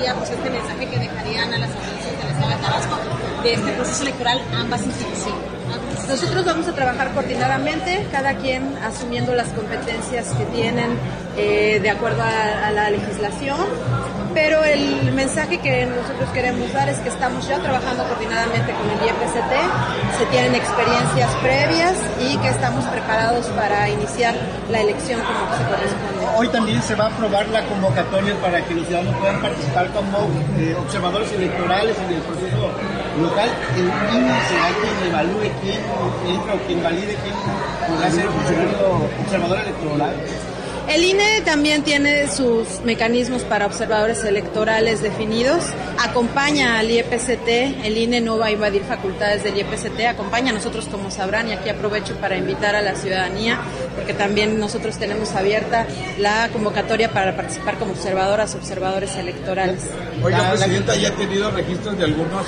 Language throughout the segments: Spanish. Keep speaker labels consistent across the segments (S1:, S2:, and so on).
S1: sería pues este mensaje que dejarían a las audiencias del Estado de Tabasco de este proceso electoral ambas instituciones?
S2: Nosotros vamos a trabajar coordinadamente, cada quien asumiendo las competencias que tienen de acuerdo a la legislación, pero el mensaje que nosotros queremos dar es que estamos ya trabajando coordinadamente con el IEPCT, se tienen experiencias previas y que estamos preparados para iniciar la elección como se corresponde.
S3: Hoy también se va a aprobar la convocatoria para que los ciudadanos puedan participar como observadores electorales en el proceso local. El INE será quien evalúe quién entra o quien valide quién podrá ser observador electoral.
S2: El INE también tiene sus mecanismos para observadores electorales definidos, acompaña al IEPCT, el INE no va a invadir facultades del IEPCT, acompaña a nosotros como sabrán, y aquí aprovecho para invitar a la ciudadanía, porque también nosotros tenemos abierta la convocatoria para participar como observadores electorales.
S4: Oiga, Presidenta, ¿ya ha tenido registros de algunos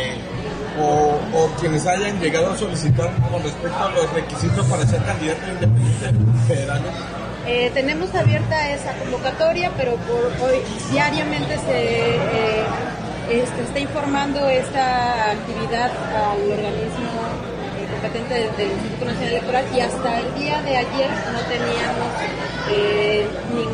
S4: o quienes hayan llegado a solicitar con respecto a los requisitos para ser candidato independiente federal?
S2: Tenemos abierta esa convocatoria, pero por hoy diariamente se está informando esta actividad al organismo competente del Instituto Nacional Electoral, y hasta el día de ayer no teníamos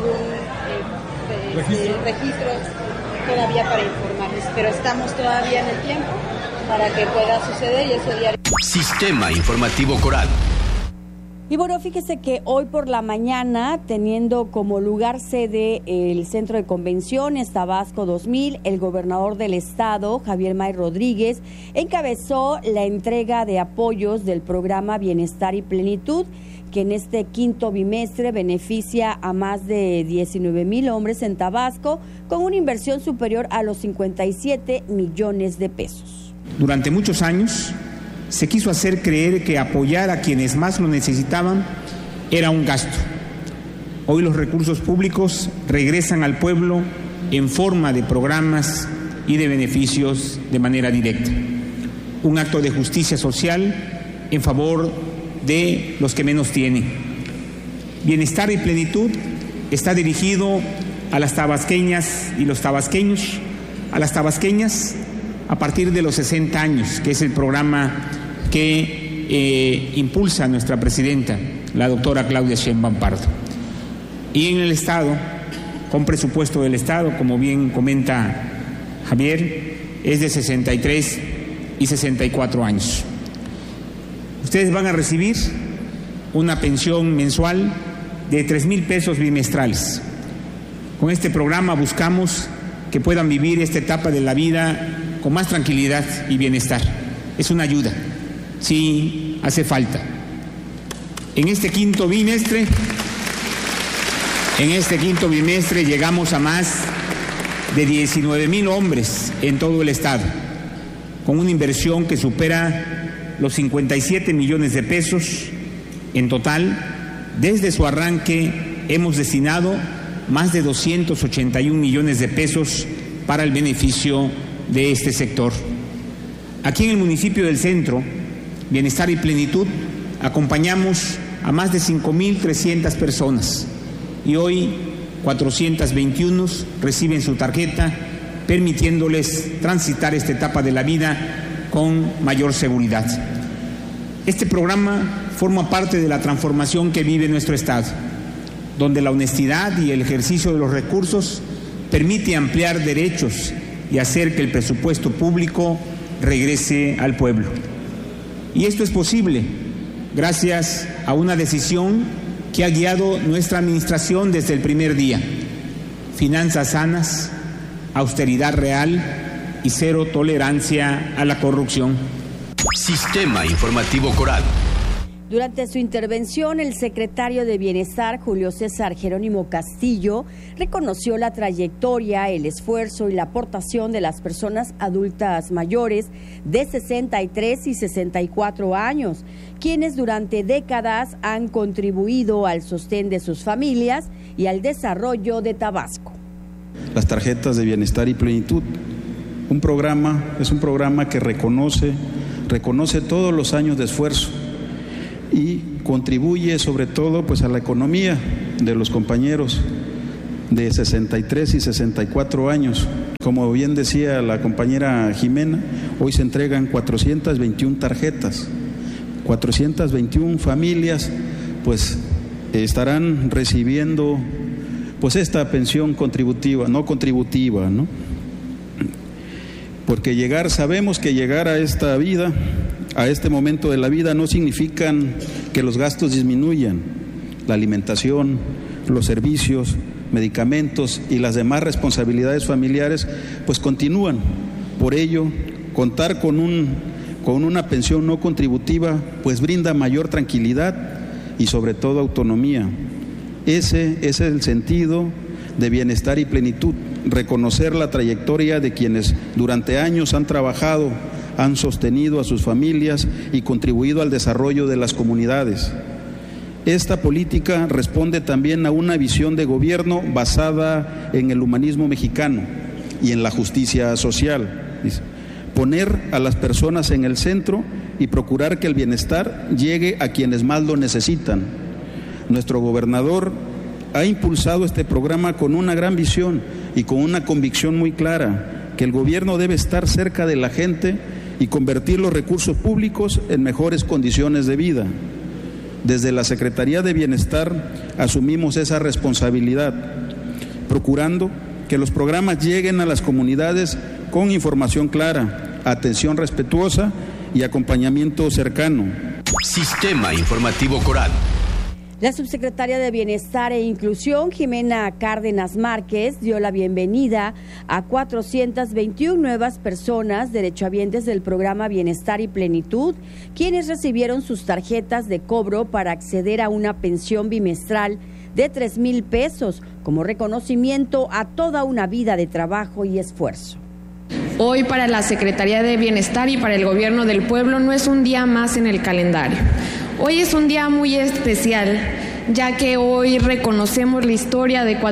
S2: ningún registro todavía para informarles, pero estamos todavía en el tiempo para que pueda suceder, y eso diario.
S5: Sistema Informativo Coral.
S6: Y bueno, fíjese que hoy por la mañana, teniendo como lugar sede el Centro de Convenciones Tabasco 2000, el gobernador del estado, Javier May Rodríguez, encabezó la entrega de apoyos del programa Bienestar y Plenitud, que en este quinto bimestre beneficia a más de 19,000 hombres en Tabasco, con una inversión superior a los 57 millones de pesos.
S7: Durante muchos años se quiso hacer creer que apoyar a quienes más lo necesitaban era un gasto. Hoy los recursos públicos regresan al pueblo en forma de programas y de beneficios de manera directa. Un acto de justicia social en favor de los que menos tienen. Bienestar y Plenitud está dirigido a las tabasqueñas y los tabasqueños, a las tabasqueñas a partir de los 60 años, que es el programa que impulsa nuestra presidenta, la doctora Claudia Sheinbaum Pardo. Y en el Estado, con presupuesto del Estado, como bien comenta Javier, es de 63 y 64 años. Ustedes van a recibir una pensión mensual de 3,000 pesos bimestrales. Con este programa buscamos que puedan vivir esta etapa de la vida con más tranquilidad y bienestar. Es una ayuda. Sí, hace falta. En este quinto bimestre llegamos a más de 19,000 hombres en todo el estado, con una inversión que supera los 57 millones de pesos en total. Desde su arranque hemos destinado más de 281 millones de pesos para el beneficio de este sector. Aquí en el municipio del Centro, Bienestar y Plenitud, acompañamos a más de 5,300 personas y hoy 421 reciben su tarjeta, permitiéndoles transitar esta etapa de la vida con mayor seguridad. Este programa forma parte de la transformación que vive nuestro Estado, donde la honestidad y el ejercicio de los recursos permite ampliar derechos y hacer que el presupuesto público regrese al pueblo. Y esto es posible gracias a una decisión que ha guiado nuestra administración desde el primer día: finanzas sanas, austeridad real y cero tolerancia a la corrupción.
S5: Sistema Informativo Coral.
S6: Durante su intervención, el secretario de Bienestar, Julio César Jerónimo Castillo, reconoció la trayectoria, el esfuerzo y la aportación de las personas adultas mayores de 63 y 64 años, quienes durante décadas han contribuido al sostén de sus familias y al desarrollo de Tabasco.
S8: Las tarjetas de Bienestar y Plenitud, es un programa que reconoce todos los años de esfuerzo y contribuye sobre todo pues a la economía de los compañeros, de 63 y 64 años. Como bien decía la compañera Jimena, hoy se entregan 421 tarjetas. 421 familias pues estarán recibiendo pues esta pensión contributiva, no contributiva, ¿no? Porque sabemos que llegar a esta vida, a este momento de la vida, no significan que los gastos disminuyan. La alimentación, los servicios, medicamentos y las demás responsabilidades familiares pues continúan. Por ello, contar con una pensión no contributiva pues brinda mayor tranquilidad y sobre todo autonomía. Ese es el sentido de bienestar y plenitud, reconocer la trayectoria de quienes durante años han trabajado, han sostenido a sus familias y contribuido al desarrollo de las comunidades. Esta política responde también a una visión de gobierno basada en el humanismo mexicano y en la justicia social. Poner a las personas en el centro y procurar que el bienestar llegue a quienes más lo necesitan. Nuestro gobernador ha impulsado este programa con una gran visión y con una convicción muy clara, que el gobierno debe estar cerca de la gente y convertir los recursos públicos en mejores condiciones de vida. Desde la Secretaría de Bienestar asumimos esa responsabilidad, procurando que los programas lleguen a las comunidades con información clara, atención respetuosa y acompañamiento cercano.
S5: Sistema Informativo Coral.
S6: La subsecretaria de Bienestar e Inclusión, Jimena Cárdenas Márquez, dio la bienvenida a 421 nuevas personas derechohabientes del programa Bienestar y Plenitud, quienes recibieron sus tarjetas de cobro para acceder a una pensión bimestral de 3,000 pesos como reconocimiento a toda una vida de trabajo y esfuerzo.
S9: Hoy para la Secretaría de Bienestar y para el Gobierno del Pueblo no es un día más en el calendario. Hoy es un día muy especial, ya que hoy reconocemos la historia de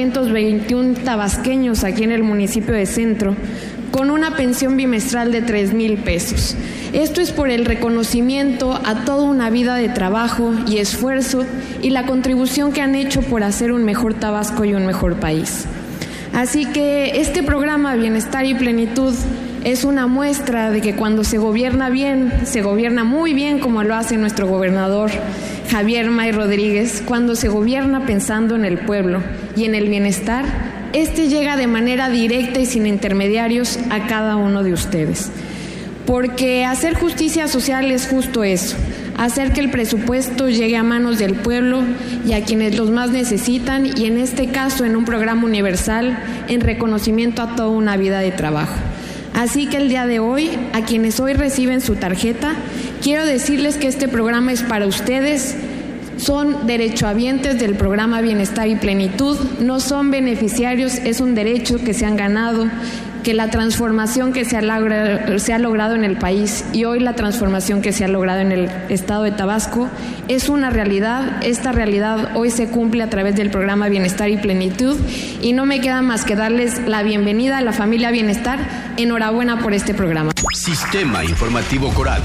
S9: 421 tabasqueños aquí en el municipio de Centro, con una pensión bimestral de 3,000 pesos. Esto es por el reconocimiento a toda una vida de trabajo y esfuerzo y la contribución que han hecho por hacer un mejor Tabasco y un mejor país. Así que este programa Bienestar y Plenitud es una muestra de que cuando se gobierna bien, se gobierna muy bien como lo hace nuestro gobernador Javier May Rodríguez, cuando se gobierna pensando en el pueblo y en el bienestar, este llega de manera directa y sin intermediarios a cada uno de ustedes. Porque hacer justicia social es justo eso, hacer que el presupuesto llegue a manos del pueblo y a quienes los más necesitan, y en este caso en un programa universal en reconocimiento a toda una vida de trabajo. Así que el día de hoy, a quienes hoy reciben su tarjeta, quiero decirles que este programa es para ustedes, son derechohabientes del programa Bienestar y Plenitud, no son beneficiarios, es un derecho que se han ganado, que la transformación que se ha logrado en el país y hoy la transformación que se ha logrado en el estado de Tabasco es una realidad. Esta realidad hoy se cumple a través del programa Bienestar y Plenitud y no me queda más que darles la bienvenida a la familia Bienestar. Enhorabuena por este programa.
S5: Sistema Informativo Coral.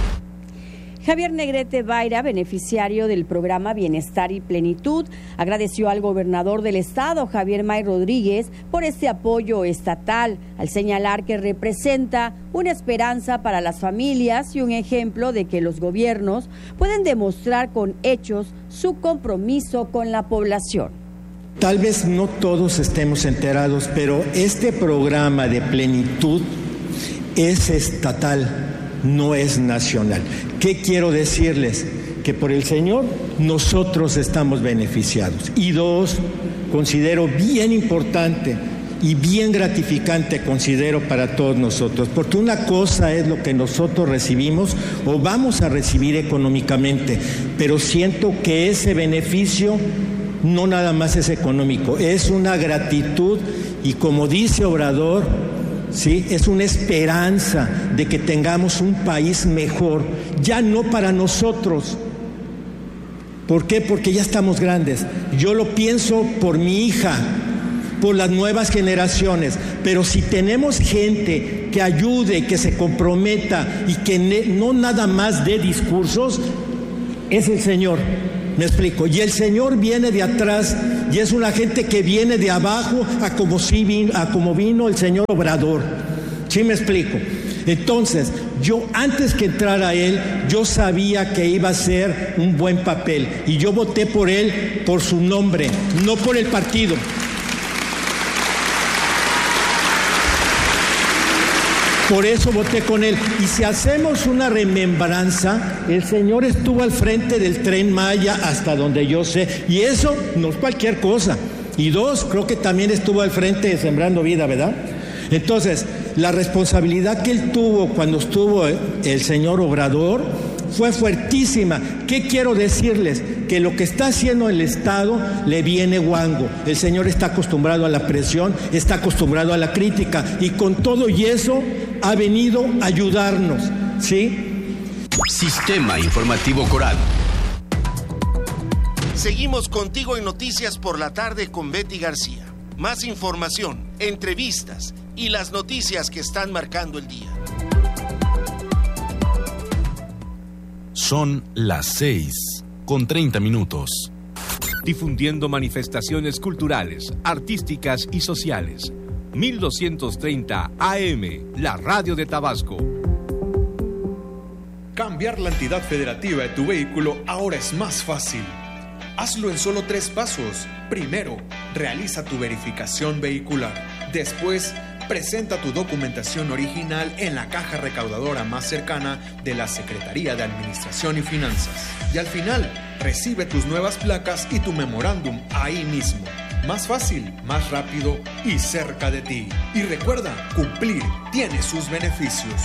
S6: Javier Negrete Baira, beneficiario del programa Bienestar y Plenitud, agradeció al gobernador del estado, Javier May Rodríguez, por este apoyo estatal, al señalar que representa una esperanza para las familias y un ejemplo de que los gobiernos pueden demostrar con hechos su compromiso con la población.
S10: Tal vez no todos estemos enterados, pero este programa de Plenitud es estatal. No es nacional. ¿Qué quiero decirles? Que por el Señor nosotros estamos beneficiados. Y dos, considero bien importante y bien gratificante, considero para todos nosotros, porque una cosa es lo que nosotros recibimos o vamos a recibir económicamente, pero siento que ese beneficio no nada más es económico, es una gratitud y como dice Obrador, sí, es una esperanza de que tengamos un país mejor, ya no para nosotros. ¿Por qué? Porque ya estamos grandes. Yo lo pienso por mi hija, por las nuevas generaciones, pero si tenemos gente que ayude, que se comprometa y que no nada más dé discursos, es el Señor. Me explico. Y el Señor viene de atrás y es una gente que viene de abajo a como vino el señor Obrador. ¿Sí me explico? Entonces, yo antes que entrara él, yo sabía que iba a ser un buen papel y yo voté por él por su nombre, no por el partido. Por eso voté con él. Y si hacemos una remembranza, el señor estuvo al frente del Tren Maya hasta donde yo sé, y eso no es cualquier cosa. Y dos, creo que también estuvo al frente de Sembrando Vida, ¿verdad? Entonces, la responsabilidad que él tuvo cuando estuvo el señor Obrador fue fuertísima. ¿Qué quiero decirles? Que lo que está haciendo el Estado le viene guango. El señor está acostumbrado a la presión, está acostumbrado a la crítica, y con todo y eso ha venido a ayudarnos, ¿sí?
S5: Sistema Informativo Coral.
S11: Seguimos contigo en Noticias por la Tarde con Betty García. Más información, entrevistas y las noticias que están marcando el día.
S12: Son las 6:30.
S13: Difundiendo manifestaciones culturales, artísticas y sociales. 1230 AM, la radio de Tabasco.
S14: Cambiar la entidad federativa de tu vehículo ahora es más fácil. Hazlo en solo 3 pasos. Primero, realiza tu verificación vehicular. Después, presenta tu documentación original en la caja recaudadora más cercana de la Secretaría de Administración y Finanzas. Y al final, recibe tus nuevas placas y tu memorándum ahí mismo. Más fácil, más rápido y cerca de ti. Y recuerda, cumplir tiene sus beneficios.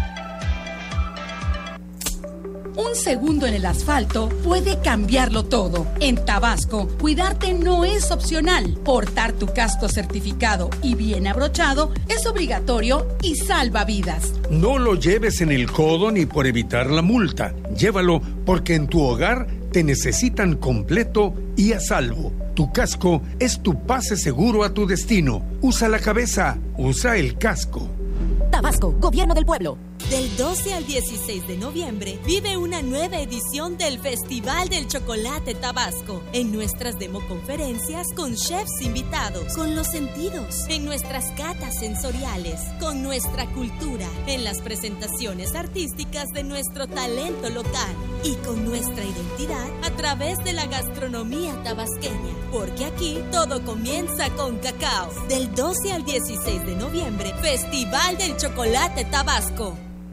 S15: Un segundo en el asfalto puede cambiarlo todo. En Tabasco, cuidarte no es opcional. Portar tu casco certificado y bien abrochado es obligatorio y salva vidas.
S16: No lo lleves en el codo ni por evitar la multa. Llévalo porque en tu hogar te necesitan completo y a salvo. Tu casco es tu pase seguro a tu destino. Usa la cabeza, usa el casco.
S17: Tabasco, Gobierno del Pueblo.
S18: Del 12 al 16 de noviembre, vive una nueva edición del Festival del Chocolate Tabasco. En nuestras democonferencias con chefs invitados, con los sentidos, en nuestras catas sensoriales, con nuestra cultura, en las presentaciones artísticas de nuestro talento local y con nuestra identidad a través de la gastronomía tabasqueña. Porque aquí todo comienza con cacao. Del 12 al 16 de noviembre, Festival del Chocolate Tabasco.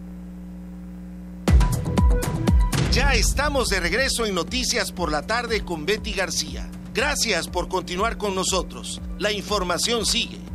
S11: Ya estamos de regreso en Noticias por la Tarde con Betty García. Gracias por continuar con nosotros. La información sigue.